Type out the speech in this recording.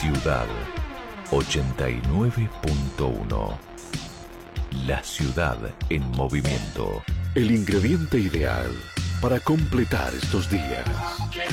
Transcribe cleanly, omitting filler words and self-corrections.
Ciudad 89.1. La ciudad en movimiento. El ingrediente ideal para completar estos días.